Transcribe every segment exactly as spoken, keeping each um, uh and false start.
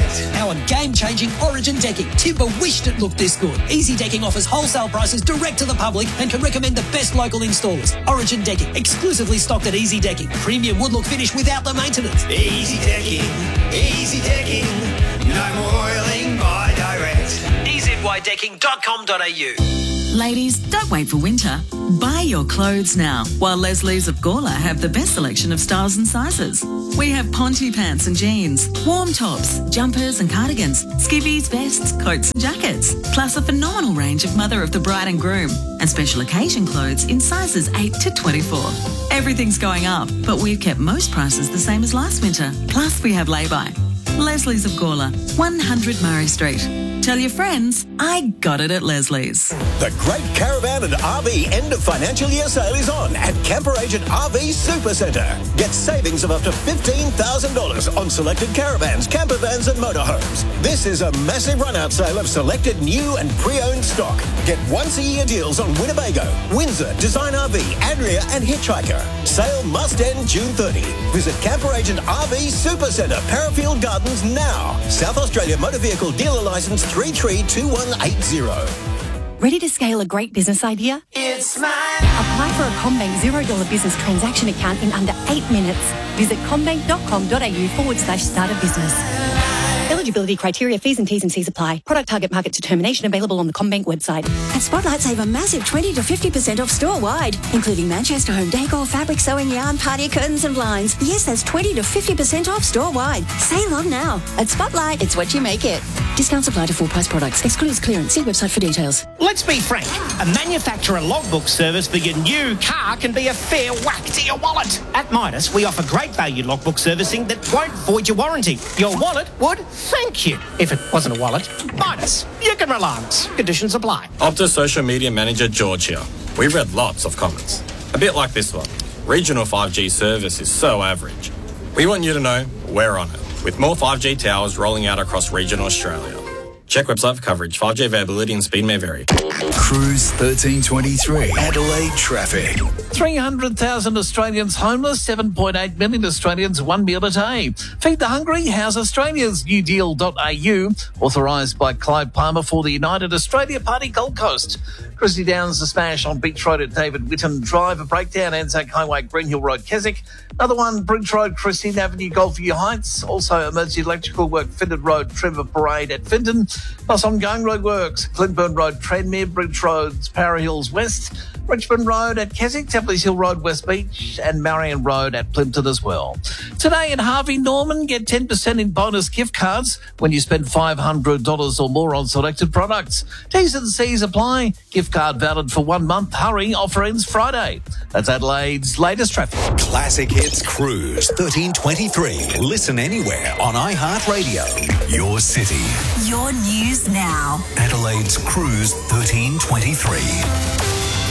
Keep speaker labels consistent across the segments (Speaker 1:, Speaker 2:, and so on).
Speaker 1: Direct.
Speaker 2: Our game-changing Origin decking. Timber wished it looked this good. Easy Decking offers wholesale prices direct to the public and can recommend the best local installers. Origin Decking, exclusively stocked at Easy Decking. Premium wood look finish without the maintenance.
Speaker 1: Easy Decking, Easy Decking. No more oiling, buy direct.
Speaker 2: e z y decking dot com dot a u.
Speaker 3: Ladies, don't wait for winter. Buy your clothes now, while Leslie's of Gawler have the best selection of styles and sizes. We have ponte pants and jeans, warm tops, jumpers and cardigans, skivvies, vests, coats and jackets, plus a phenomenal range of mother of the bride and groom and special occasion clothes in sizes eight to twenty-four. Everything's going up, but we've kept most prices the same as last winter. Plus, we have lay-by. Leslie's of Gawler, one hundred Murray Street. Tell your friends, I got it at Leslie's.
Speaker 4: The Great Caravan and R V end of financial year sale is on at Camper Agent R V Supercentre. Get savings of up to fifteen thousand dollars on selected caravans, camper vans and motorhomes. This is a massive run-out sale of selected new and pre-owned stock. Get once-a-year deals on Winnebago, Windsor, Design R V, Adria and Hitchhiker. Sale must end June thirtieth. Visit Camper Agent R V Supercentre, Parafield Gardens now. South Australia Motor Vehicle Dealer Licence three three two one eight zero.
Speaker 5: Ready to scale a great business idea?
Speaker 1: It's mine.
Speaker 5: Apply for a CommBank zero dollar business transaction account in under eight minutes. Visit commbank.com.au forward slash start a business. Eligibility criteria, fees and T's and C's apply. Product target market determination available on the CommBank website.
Speaker 6: At Spotlight, save a massive twenty to fifty percent off store-wide, including Manchester home decor, fabric, sewing, yarn, party curtains and blinds. Yes, that's twenty to fifty percent off store-wide. Save on now. At Spotlight, it's what you make it. Discounts apply to full-price products. Excludes clearance. See website for details.
Speaker 7: Let's be frank. A manufacturer logbook service for your new car can be a fair whack to your wallet. At Midas, we offer great value logbook servicing that won't void your warranty. Your wallet would thank you. If it wasn't a wallet, Midas. You can rely on us. Conditions apply.
Speaker 8: Optus Social Media Manager George here. We read lots of comments. A bit like this one. Regional five G service is so average. We want you to know we're on it, with more five G towers rolling out across regional Australia. Check website for coverage. five G availability and speed may vary.
Speaker 9: Cruise thirteen twenty-three. Adelaide traffic.
Speaker 10: three hundred thousand Australians homeless, seven point eight million Australians one meal a day. Feed the hungry, how's Australia's new deal dot a u, authorised by Clive Palmer for the United Australia Party Gold Coast. Christy Downs, the smash on Beach Road at David Whitten Drive, a breakdown, Anzac Highway, Green Hill Road, Keswick. Another one, Bridge Road, Christine Avenue, Goldview Heights. Also, emergency electrical work, Findon Road, Trevor Parade at Findon. Plus, ongoing road works, Clintburn Road, Tranmere, Bridge Roads, Para Hills West, Richmond Road at Keswick, Templey's Hill Road, West Beach, and Marion Road at Plimpton as well. Today at Harvey Norman, get ten percent in bonus gift cards when you spend five hundred dollars or more on selected products. T's and C's apply. Gift card valid for one month. Hurry, offer ends Friday. That's Adelaide's latest traffic.
Speaker 9: Classic Hits Cruise thirteen twenty-three. Listen anywhere on iHeartRadio. Your city.
Speaker 3: Your news now.
Speaker 9: Adelaide's Cruise thirteen twenty-three.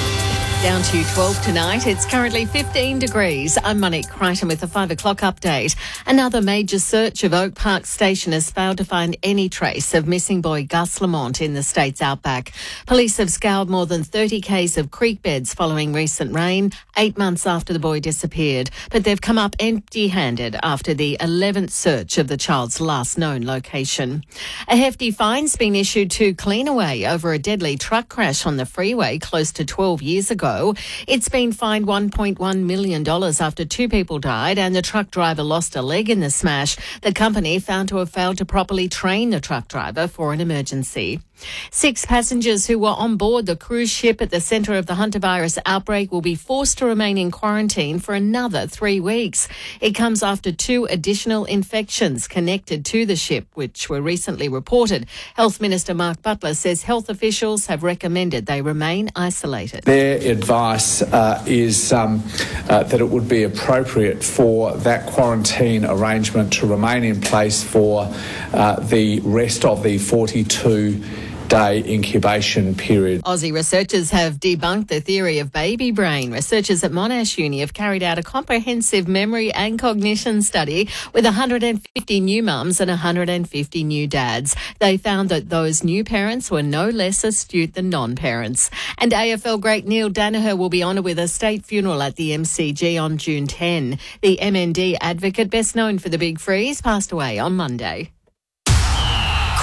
Speaker 11: Down to twelve tonight. It's currently fifteen degrees. I'm Monique Crichton with the five o'clock update. Another major search of Oak Park Station has failed to find any trace of missing boy Gus Lamont in the state's outback. Police have scoured more than thirty k's of creek beds following recent rain, eight months after the boy disappeared. But they've come up empty-handed after the eleventh search of the child's last known location. A hefty fine's been issued to Cleanaway over a deadly truck crash on the freeway close to twelve years ago. It's been fined one point one million dollars after two people died and the truck driver lost a leg in the smash. The company found to have failed to properly train the truck driver for an emergency. Six passengers who were on board the cruise ship at the centre of the hantavirus outbreak will be forced to remain in quarantine for another three weeks. It comes after two additional infections connected to the ship, which were recently reported. Health Minister Mark Butler says health officials have recommended they remain isolated.
Speaker 12: Their advice uh, is um, uh, that it would be appropriate for that quarantine arrangement to remain in place for uh, the rest of the forty-two day incubation period.
Speaker 11: Aussie researchers have debunked the theory of baby brain. Researchers at Monash Uni have carried out a comprehensive memory and cognition study with one hundred fifty new mums and one hundred fifty new dads. They found that those new parents were no less astute than non-parents. And A F L great Neil Daniher will be honoured with a state funeral at the M C G on June tenth. The M N D advocate, best known for the Big Freeze, passed away on Monday.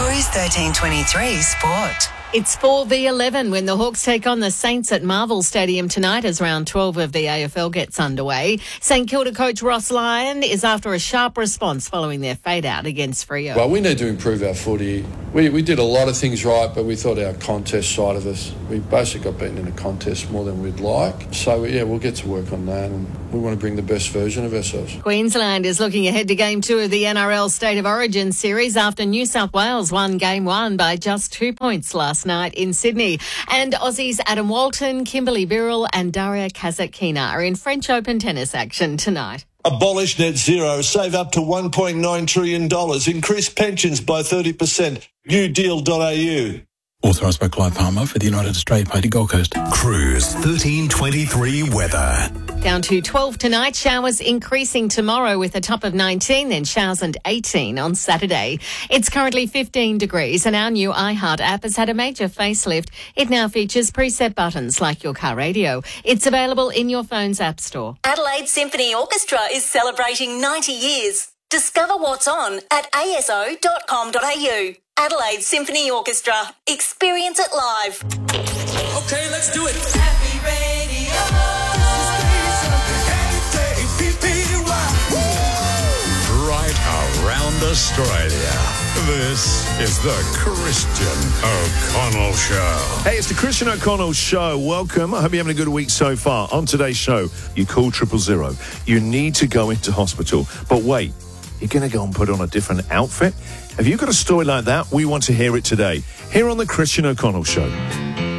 Speaker 13: Cruise thirteen twenty-three Sport.
Speaker 11: It's four v eleven when the Hawks take on the Saints at Marvel Stadium tonight as round twelve of the A F L gets underway. St Kilda coach Ross Lyon is after a sharp response following their fade-out against Freo.
Speaker 14: Well, we need to improve our footy. We, we did a lot of things right, but we thought our contest side of us, we basically got beaten in a contest more than we'd like. So, yeah, we'll get to work on that, and we want to bring the best version of ourselves.
Speaker 11: Queensland is looking ahead to Game two of the N R L State of Origin series after New South Wales won Game one by just two points last night in Sydney. And Aussies Adam Walton, Kimberly Birrell and Daria Kasatkina are in French Open tennis action tonight.
Speaker 15: Abolish net zero, save up to one point nine trillion dollars, increase pensions by thirty percent. new deal dot a u.
Speaker 16: Authorised by Clive Palmer for the United Australia Party Gold Coast.
Speaker 9: Cruise thirteen twenty-three weather.
Speaker 11: Down to twelve tonight, showers increasing tomorrow with a top of nineteen, then showers and eighteen on Saturday. It's currently fifteen degrees and our new iHeart app has had a major facelift. It now features preset buttons like your car radio. It's available in your phone's app store.
Speaker 17: Adelaide Symphony Orchestra is celebrating ninety years. Discover what's on at a s o dot com dot a u. Adelaide Symphony Orchestra. Experience it live.
Speaker 1: Okay, let's do it. Happy Radio.
Speaker 18: Right around Australia. This is the Christian O'Connell Show.
Speaker 19: Hey, it's the Christian O'Connell Show. Welcome. I hope you're having a good week so far. On today's show, you call triple zero. You need to go into hospital. But wait, you're going to go and put on a different outfit? Have you got a story like that? We want to hear it today. Here on the Christian O'Connell Show.